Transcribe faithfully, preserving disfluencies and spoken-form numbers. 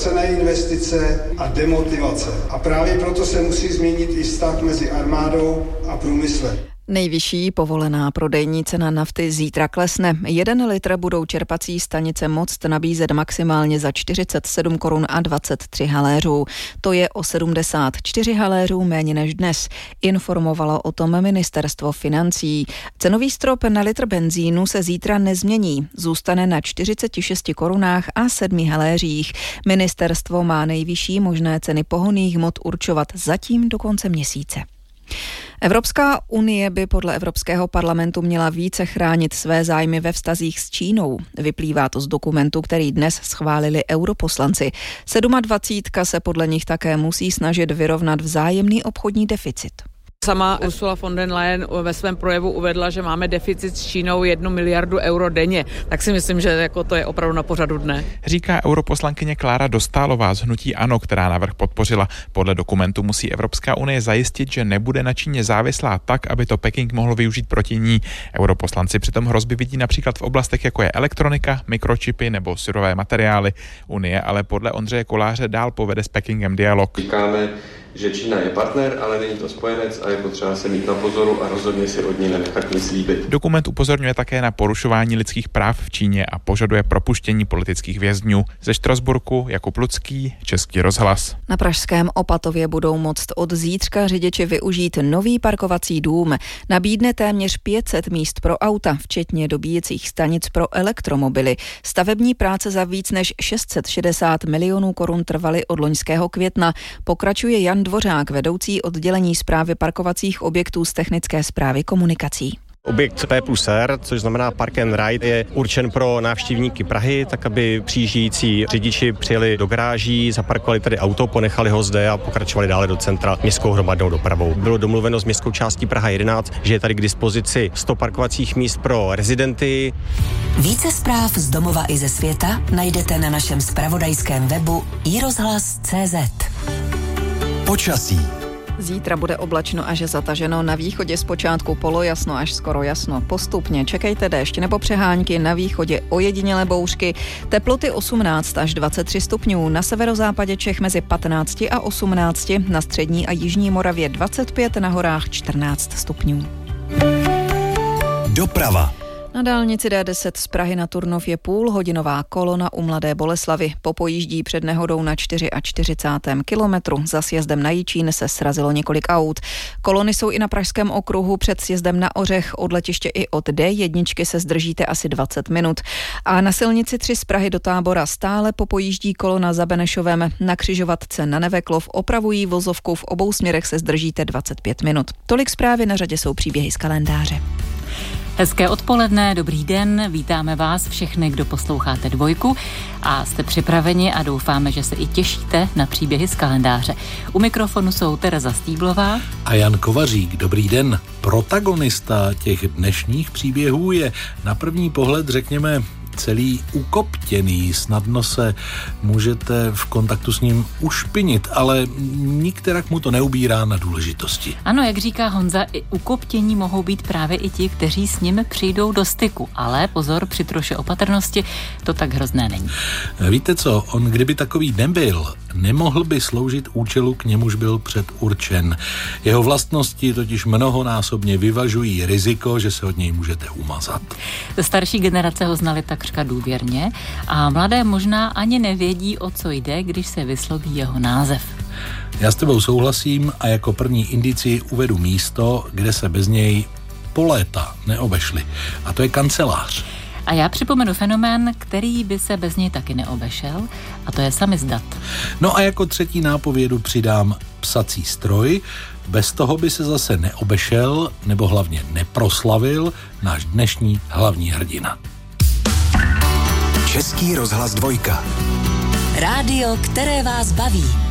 ztracené investice a demotivace. A právě proto se musí změnit i vztah mezi armádou a průmyslem. Nejvyšší povolená prodejní cena nafty zítra klesne. Jeden litr budou čerpací stanice moct nabízet maximálně za čtyřicet sedm korun a dvacet tři haléřů. To je o sedmdesát čtyři haléřů méně než dnes. Informovalo o tom ministerstvo financí. Cenový strop na litr benzínu se zítra nezmění. Zůstane na čtyřicet šest korunách a sedmi haléřích. Ministerstvo má nejvyšší možné ceny pohonných hmot určovat zatím do konce měsíce. Evropská unie by podle Evropského parlamentu měla více chránit své zájmy ve vztazích s Čínou. Vyplývá to z dokumentu, který dnes schválili europoslanci. Sedmadvacítka se podle nich také musí snažit vyrovnat vzájemný obchodní deficit. Sama Ursula von der Leyen ve svém projevu uvedla, že máme deficit s Čínou jednu miliardu euro denně. Tak si myslím, že jako to je opravdu na pořadu dne. Říká europoslankyně Klára Dostálová z hnutí ANO, která návrh podpořila. Podle dokumentu musí Evropská unie zajistit, že nebude na Číně závislá tak, aby to Peking mohl využít proti ní. Europoslanci přitom hrozby vidí například v oblastech, jako je elektronika, mikročipy nebo surové materiály. Unie ale podle Ondřeje Koláře dál povede s Pekingem dialog. Říkáme, že Čína je partner, ale není to spojenec a je potřeba se mít na pozoru a rozhodně si od ní nenechat nic líbit. Dokument upozorňuje také na porušování lidských práv v Číně a požaduje propuštění politických vězňů. Ze Štrasburku Jakub Lucký, Český rozhlas. Na pražském Opatově budou moct od zítřka řidiči využít nový parkovací dům. Nabídne téměř pět set míst pro auta, včetně dobíjecích stanic pro elektromobily. Stavební práce za víc než šest set šedesát milionů korun trvaly od loňského května. Pokračuje Jan Dvořák, vedoucí oddělení správy parkovacích objektů z technické správy komunikací. Objekt P plus R, což znamená Park and Ride, je určen pro návštěvníky Prahy, tak aby přijíždějící řidiči přijeli do garáží, zaparkovali tady auto, ponechali ho zde a pokračovali dále do centra městskou hromadnou dopravou. Bylo domluveno s městskou částí Praha jedenáct, že je tady k dispozici sto parkovacích míst pro rezidenty. Více zpráv z domova i ze světa najdete na našem zpravodajském webu i rozhlas tečka cé zet. Počasí. Zítra bude oblačno až zataženo, na východě zpočátku polojasno až skoro jasno. Postupně čekejte déšť nebo přehánky, na východě ojedinělé bouřky, teploty osmnáct až dvacet tři stupňů, na severozápadě Čech mezi patnáct a osmnáct, na střední a jižní Moravě dvacet pět, na horách čtrnáct stupňů. Doprava. Na dálnici D deset z Prahy na Turnov je půlhodinová kolona u Mladé Boleslavi. Popojíždí před nehodou na čtyřicátém čtvrtém kilometru. Za sjezdem na Jičín se srazilo několik aut. Kolony jsou i na pražském okruhu před sjezdem na Ořech. Od letiště i od D jedna se zdržíte asi dvacet minut. A na silnici tři z Prahy do Tábora stále popojíždí kolona za Benešovem. Na křižovatce na Neveklov opravují vozovku, v obou směrech se zdržíte dvacet pět minut. Tolik zprávy, na řadě jsou příběhy z kalendáře. Hezké odpoledne, dobrý den, vítáme vás všechny, kdo posloucháte Dvojku a jste připraveni a doufáme, že se i těšíte na příběhy z kalendáře. U mikrofonu jsou Tereza Stýblová a Jan Kovařík. Dobrý den. Protagonista těch dnešních příběhů je na první pohled, řekněme, celý ukoptěný, snadno se můžete v kontaktu s ním ušpinit, ale nikterak mu to neubírá na důležitosti. Ano, jak říká Honza, i ukoptění mohou být právě i ti, kteří s nimi přijdou do styku, ale pozor, při troše opatrnosti, to tak hrozné není. Víte co, on kdyby takový nebyl, nemohl by sloužit účelu, k němuž byl předurčen. Jeho vlastnosti totiž mnohonásobně vyvažují riziko, že se od něj můžete umazat. Starší generace ho znali takřka důvěrně a mladé možná ani nevědí, o co jde, když se vysloví jeho název. Já s tebou souhlasím a jako první indici uvedu místo, kde se bez něj po léta neobešli. A to je kancelář. A já připomenu fenomén, který by se bez něj taky neobešel, a to je samizdat. No a jako třetí nápovědu přidám psací stroj. Bez toho by se zase neobešel, nebo hlavně neproslavil náš dnešní hlavní hrdina. Český rozhlas Dvojka. Rádio, které vás baví.